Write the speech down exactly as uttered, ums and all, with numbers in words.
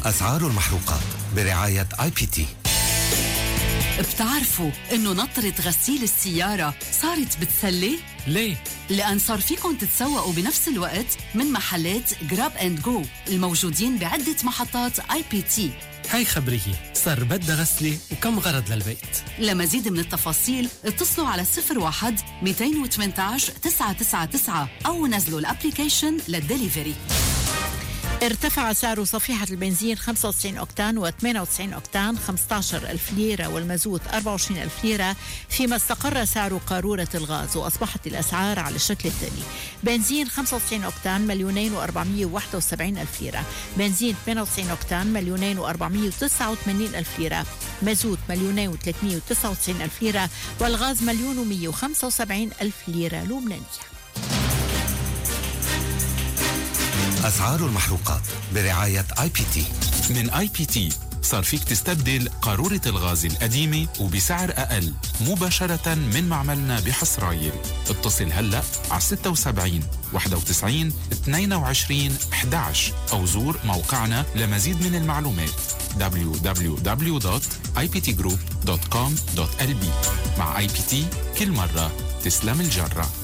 أسعار المحروقات برعاية آي بي تي. بتعرفوا إنه نطرة غسيل السيارة صارت بتسلي؟ ليه؟ لأن صار فيكن تتسوقوا بنفس الوقت من محلات جراب اند جو الموجودين بعدة محطات آي بي تي. هاي خبريه، صار بدها غسلة وكم غرض للبيت. لمزيد من التفاصيل اتصلوا على صفر واحد مئتين وثمانية عشر تسعة تسعة تسعة أو نزلوا الابليكيشن للدليفري. ارتفع سعر صفيحة البنزين خمسة وتسعين أوكتان وثمانية وتسعين أوكتان خمسة عشر ألف ليرة والمازوت أربعة وعشرين ألف ليرة، فيما استقر سعر قارورة الغاز، وأصبحت الأسعار على الشكل التالي: بنزين خمسة وتسعين أوكتان مليونين وأربعمية وواحد وسبعين ألف ليرة، بنزين ثمانية وتسعين أوكتان مليونين وأربعمية وتسعة وثمانين ألف ليرة، مازوت مليونين وثلاثمية وتسعة وتسعين ألف ليرة، والغاز مليون ومية وخمسة وسبعين ألف ليرة لبنانية. أسعار المحروقات برعاية آي بي تي. من آي بي تي صار فيك تستبدل قارورة الغاز القديمة وبسعر أقل مباشرة من معملنا بحصرايل. اتصل هلأ على ستة وسبعين واحد وتسعين اثنين وعشرين أحد عشر أو زور موقعنا لمزيد من المعلومات دبليو دبليو دبليو دوت آي بي تي جروب دوت كوم دوت إل بي. مع آي بي تي كل مرة تسلم الجرة.